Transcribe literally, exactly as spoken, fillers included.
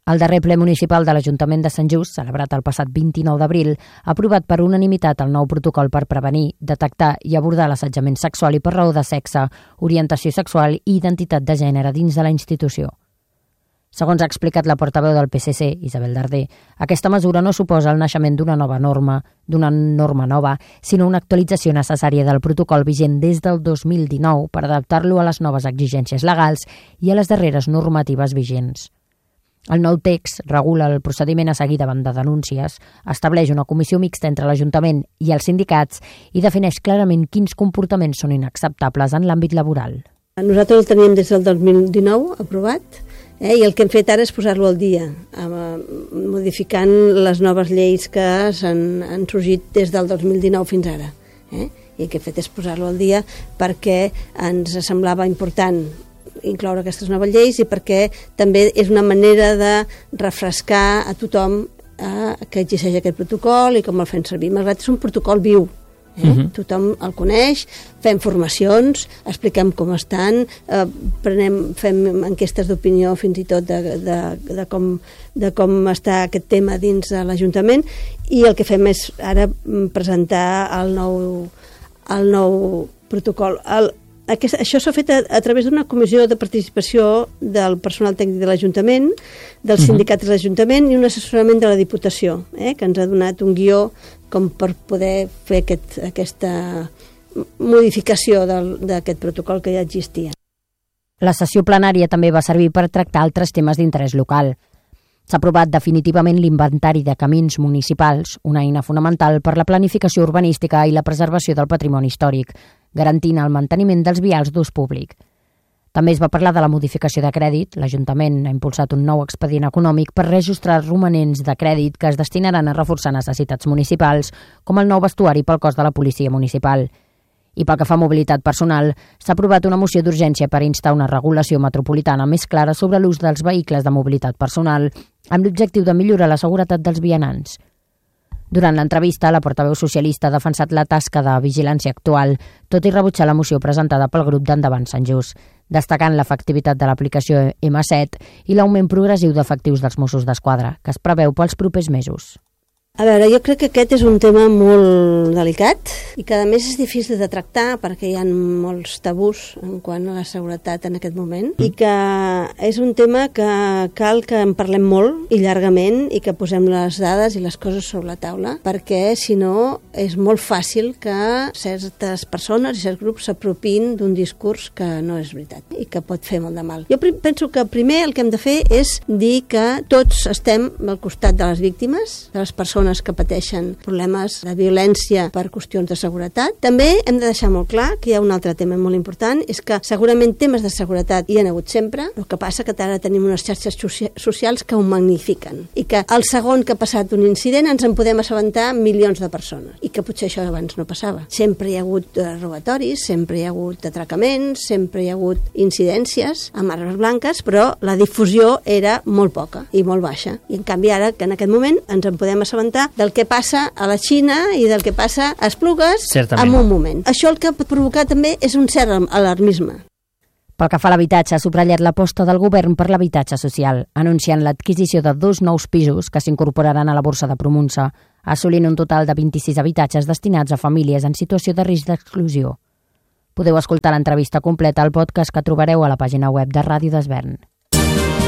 El darrer ple municipal de l'Ajuntament de Sant Just, celebrat el passat vint-i-nou d'abril, ha aprovat per unanimitat el nou protocol per prevenir, detectar i abordar l'assetjament sexual i per raó de sexe, orientació sexual i identitat de gènere dins de la institució. Segons ha explicat la portaveu del P S C, Isabel Darder, aquesta mesura no suposa el naixement d'una nova norma, d'una norma nova, sinó una actualització necessària del protocol vigent des del dos mil dinou per adaptar-lo a les noves exigències legals i a les darreres normatives vigents. El nou text regula el procediment a seguir davant de denúncies, estableix una comissió mixta entre l'Ajuntament i els sindicats i defineix clarament quins comportaments són inacceptables en l'àmbit laboral. Nosaltres el teníem des del dos mil dinou aprovat eh, i el que hem fet ara és posar-lo al dia, eh, modificant les noves lleis que s'han han sorgit des del dos mil dinou fins ara. Eh? I el que hem fet és posar-lo al dia perquè ens semblava important incloure aquestes noves lleis i perquè també és una manera de refrescar a tothom eh, que exigeix aquest protocol i com el fem servir. Malgrat és un protocol viu, eh? Uh-huh. Tothom el coneix, fem formacions, expliquem com estan, eh, prenem, fem enquestes d'opinió fins i tot de, de, de, com, de com està aquest tema dins de l'Ajuntament i el que fem és ara presentar el nou, el nou protocol. El, Aquest, això s'ha fet a, a través d'una comissió de participació del personal tècnic de l'Ajuntament, del sindicat de l'Ajuntament i un assessorament de la Diputació, eh, que ens ha donat un guió com per poder fer aquest, aquesta modificació d'aquest protocol que ja existia. La sessió plenària també va servir per tractar altres temes d'interès local. S'ha aprovat definitivament l'inventari de camins municipals, una eina fonamental per la planificació urbanística i la preservació del patrimoni històric, garantint el manteniment dels vials d'ús públic. També es va parlar de la modificació de crèdit. L'Ajuntament ha impulsat un nou expedient econòmic per registrar romanents de crèdit que es destinaran a reforçar necessitats municipals, com el nou vestuari pel cos de la policia municipal. I pel que fa a mobilitat personal, s'ha aprovat una moció d'urgència per instar una regulació metropolitana més clara sobre l'ús dels vehicles de mobilitat personal, amb l'objectiu de millorar la seguretat dels vianants. Durant l'entrevista, la portaveu socialista ha defensat la tasca de vigilància actual, tot i rebutjar la moció presentada pel grup d'Endavant Sant Just, destacant l'efectivitat de l'aplicació ema set i l'augment progressiu d'efectius dels Mossos d'Esquadra, que es preveu pels propers mesos. A veure, jo crec que aquest és un tema molt delicat i que a més és difícil de tractar perquè hi ha molts tabús en quant a la seguretat en aquest moment mm. i que és un tema que cal que en parlem molt i llargament i que posem les dades i les coses sobre la taula perquè si no és molt fàcil que certes persones i certs grups s'apropin d'un discurs que no és veritat i que pot fer molt de mal. Jo penso que primer el que hem de fer és dir que tots estem al costat de les víctimes, de les persones que pateixen problemes de violència per qüestions de seguretat. També hem de deixar molt clar que hi ha un altre tema molt important, és que segurament temes de seguretat hi ha hagut sempre, el que passa que ara tenim unes xarxes socials que ho magnifiquen i que al segon que ha passat un incident ens en podem assabentar milions de persones i que potser això abans no passava. Sempre hi ha hagut robatoris, sempre hi ha hagut atracaments, sempre hi ha hagut incidències amb armes blanques, però la difusió era molt poca i molt baixa. I en canvi ara, que en aquest moment ens en podem assabentar del que passa a la Xina i del que passa a Esplugues en un moment. Això el que pot provocar també és un cert alarmisme. Pel que fa a l'habitatge, ha subratllat l'aposta del govern per l'habitatge social, anunciant l'adquisició de dos nous pisos que s'incorporaran a la borsa de Promunsa, assolint un total de vint-i-sis habitatges destinats a famílies en situació de risc d'exclusió. Podeu escoltar l'entrevista completa al podcast que trobareu a la pàgina web de Ràdio d'Esvern.